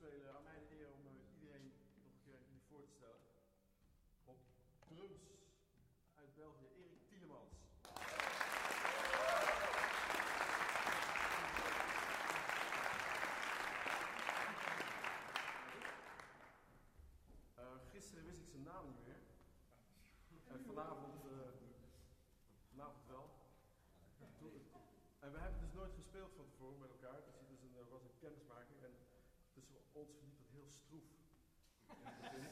spelen, aan mij de eer om iedereen nog een keer jullie voor te stellen. Op drums uit België, Erik Tielemans. Gisteren wist ik zijn naam niet meer. Vanavond wel. En we hebben dus nooit gespeeld van tevoren met elkaar. Dus het was een kennismaking. En tussen ons verliep het heel stroef in het begin.